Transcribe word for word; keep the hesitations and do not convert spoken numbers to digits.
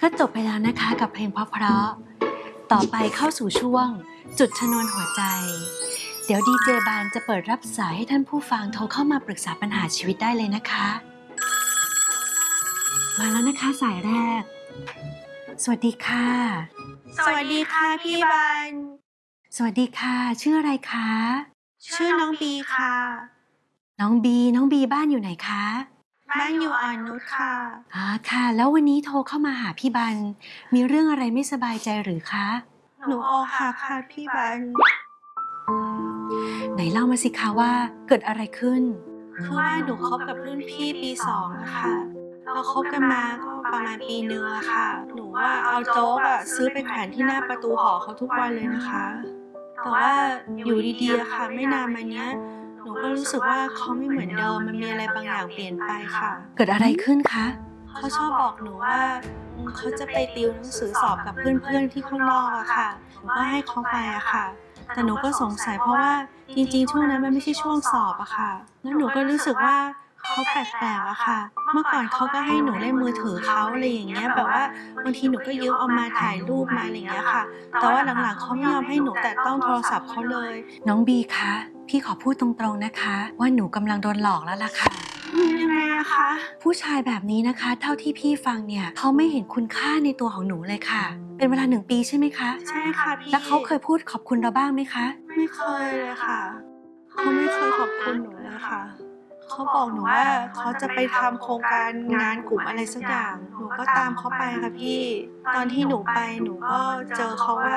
ก็จบไปแล้วนะคะกับเพลงเพราะๆต่อไปเข้าสู่ช่วงจุดชนวนหัวใจเดี๋ยวดีเจบานจะเปิดรับสายให้ท่านผู้ฟังโทรเข้ามาปรึกษาปัญหาชีวิตได้เลยนะคะมาแล้วนะคะสายแรกสวัสดีค่ะสวัสดีค่ะพี่บันสวัสดีค่ะชื่ออะไรคะชื่อน้องบีค่ะน้องบีน้องบีบ้านอยู่ไหนคะบ้านอยู่อ่อนนุชค่ะอ๋อค่ะแล้ววันนี้โทรเข้ามาหาพี่บันมีเรื่องอะไรไม่สบายใจหรือคะหนูอกหักค่ะพี่บันไหนเล่ามาสิคะว่าเกิดอะไรขึ้นคือว่าหนูคบกับรุ่นพี่ปีสองอะค่ะเราคบกันมาก็ประมาณปีนึงอะค่ะหนูว่าเอาโจ๊กอะซื้อไปแขวนที่หน้าประตูหอเขาทุกวันเลยนะคะแต่ว่าอยู่ดีๆอะค่ะไม่นานมาเนี้ยหนูก็รู้สึกว่าเขาไม่เหมือนเดิมมันมีอะไรบางอย่างเปลี่ยนไปค่ะเกิดอะไรขึ้นคะเขาชอบบอกหนูว่าเขาจะไปติวหนังสือสอบกับเพื่อนๆที่ข้างนอกอะค่ะหนูก็ให้เขาไปอะค่ะแต่หนูก็สงสัยเพราะว่าจริงๆช่วงนั้นมันไม่ใช่ช่วงสอบอะค่ะแล้วหนูก็รู้สึกว่าเขาแปลกๆอะค่ะเมื่อก่อนเขาก็ให้หนูเล่นมือถือเขาอะไรอย่างเงี้ยแบบว่าบางทีหนูก็ยืมเอามาถ่ายรูปมาอะไรอย่างเงี้ยค่ะแต่ว่าหลังๆเขาไม่ยอมให้หนูแตะต้องโทรศัพท์เขาเลยน้องบีคะพี่ขอพูดตรงๆนะคะว่าหนูกำลังโดนหลอกแล้วล่ะค่ะยังไงอะคะผู้ชายแบบนี้นะคะเท่าที่พี่ฟังเนี่ยเขาไม่เห็นคุณค่าในตัวของหนูเลยค่ะเป็นเวลาหนึ่งปีใช่ไหมคะใช่ค่ะพี่แล้วเขาเคยพูดขอบคุณเราบ้างไหมคะไม่เคยเลยค่ะเขาไม่เคยขอบคุณหนูเลยค่ะเขาบอกหนูว่าเขาจะไปทำโครงการงานกลุ่มอะไรสักอย่างหนูก็ตามเขาไปค่ะพี่ตอนที่หนูไปหนูก็เจอเขาว่า